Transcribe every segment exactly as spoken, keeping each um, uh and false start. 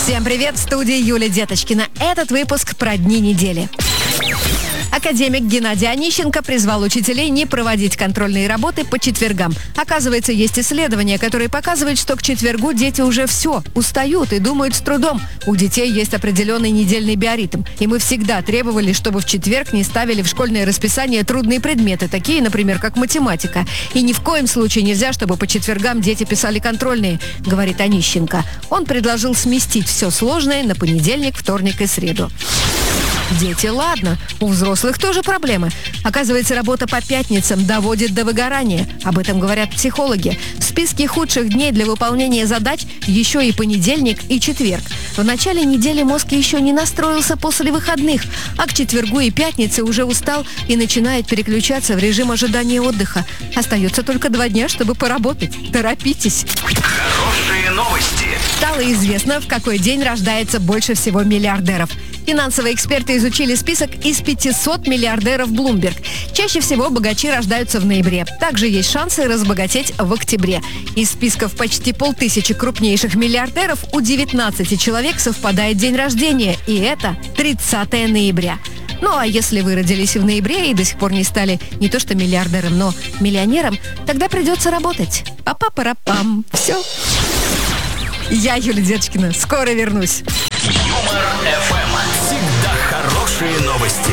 Всем привет, в студии Юлия Деточкина. Этот выпуск про дни недели. Академик Геннадий Онищенко призвал учителей не проводить контрольные работы по четвергам. Оказывается, есть исследования, которые показывают, что к четвергу дети уже все, устают и думают с трудом. У детей есть определенный недельный биоритм. И мы всегда требовали, чтобы в четверг не ставили в школьное расписание трудные предметы, такие, например, как математика. И ни в коем случае нельзя, чтобы по четвергам дети писали контрольные, говорит Онищенко. Он предложил сместить все сложное на понедельник, вторник и среду. Дети, ладно, у взрослых тоже проблемы. Оказывается, работа по пятницам доводит до выгорания. Об этом говорят психологи. В списке худших дней для выполнения задач еще и понедельник и четверг. В начале недели мозг еще не настроился после выходных, а к четвергу и пятнице уже устал и начинает переключаться в режим ожидания отдыха. Остается только два дня, чтобы поработать. Торопитесь. Хорошие новости. Стало известно, в какой день рождается больше всего миллиардеров. Финансовые эксперты изучили список из пятисот миллиардеров Bloomberg. Чаще всего богачи рождаются в ноябре. Также есть шансы разбогатеть в октябре. Из списков почти полтысячи крупнейших миллиардеров у девятнадцати человек совпадает день рождения. И это тридцатое ноября. Ну а если вы родились в ноябре и до сих пор не стали не то что миллиардером, но миллионером, тогда придется работать. Па-па-пара-пам. Все. Я, Юлия Деточкина, скоро вернусь. Юмор эф эм. Всегда хорошие новости.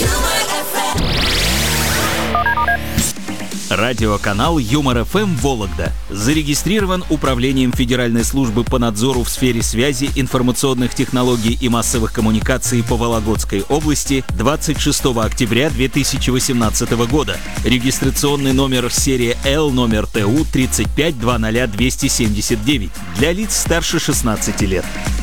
Радиоканал Юмор эф эм Вологда зарегистрирован Управлением Федеральной службы по надзору в сфере связи, информационных технологий и массовых коммуникаций по Вологодской области двадцать шестого октября две тысячи восемнадцатого года. Регистрационный номер серия Л номер Т У тридцать пять двадцать ноль двести семьдесят девять для лиц старше шестнадцати лет.